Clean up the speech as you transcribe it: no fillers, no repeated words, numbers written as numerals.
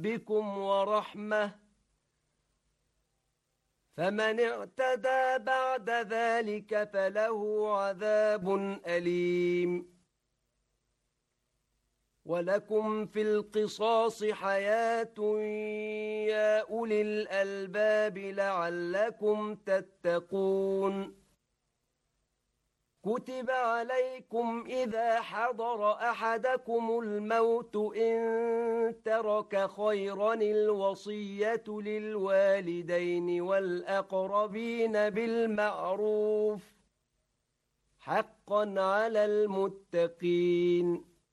ربكم ورحمة، فمن اعتدى بعد ذلك فله عذاب أليم. ولكم في القصاص حياة يا أولي الألباب لعلكم تتقون. كتب عليكم إذا حضر أحدكم الموت إن ترك خيرا الوصية للوالدين والأقربين بالمعروف حقا على المتقين.